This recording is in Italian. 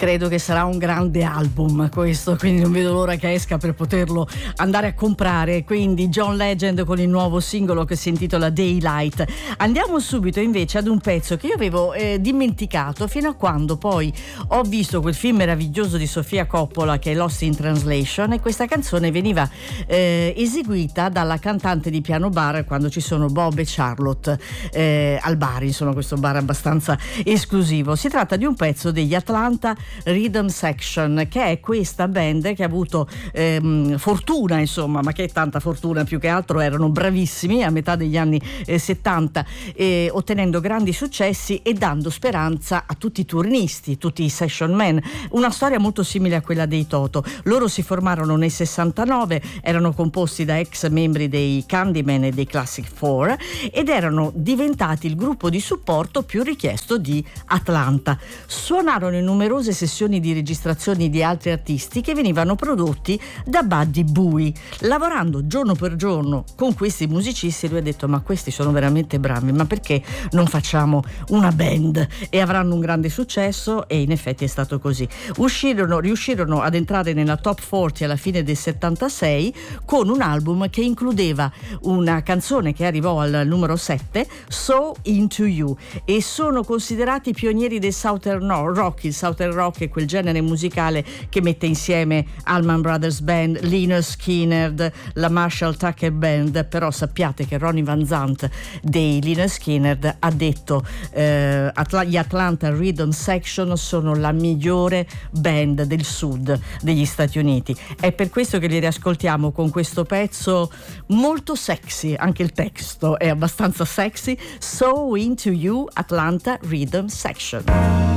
Credo che sarà un grande album questo, quindi non vedo l'ora che esca per poterlo andare a comprare. Quindi John Legend con il nuovo singolo che si intitola Daylight. Andiamo subito invece ad un pezzo che io avevo dimenticato fino a quando poi ho visto quel film meraviglioso di Sofia Coppola che è Lost in Translation, e questa canzone veniva eseguita dalla cantante di piano bar quando ci sono Bob e Charlotte al bar, insomma questo bar abbastanza esclusivo. Si tratta di un pezzo degli Atlanta Rhythm Section, che è questa band che ha avuto fortuna, insomma, ma che è tanta fortuna, più che altro erano bravissimi a metà degli anni 70, ottenendo grandi successi e dando speranza a tutti i turnisti, tutti i session man. Una storia molto simile a quella dei Toto. Loro si formarono nel 69, erano composti da ex membri dei Candyman e dei Classic Four ed erano diventati il gruppo di supporto più richiesto di Atlanta. Suonarono in numerose sessioni di registrazioni di altri artisti che venivano prodotti da Buddy Bowie. Lavorando giorno per giorno con questi musicisti, lui ha detto: ma questi sono veramente bravi, ma perché non facciamo una band? E avranno un grande successo, e in effetti è stato così. Riuscirono ad entrare nella top 40 alla fine del 76 con un album che includeva una canzone che arrivò al numero 7, So Into You, e sono considerati i pionieri del Southern Rock. Il Southern Rock è quel genere musicale che mette insieme Allman Brothers Band, Lynyrd Skynyrd, la Marshall Tucker Band. Però sappiate che Ronnie Van Zant dei Lynyrd Skynyrd ha detto gli Atlanta Rhythm Section sono la migliore band del sud degli Stati Uniti. È per questo che li riascoltiamo con questo pezzo molto sexy, anche il testo è abbastanza sexy. So Into You, Atlanta Rhythm Section.